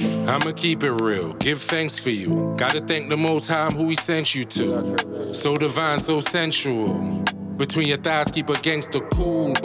I'ma keep it real, give thanks for you. Gotta thank the Most High who he sent you to. So divine, so sensual. Between your thighs, keep a gangster cool.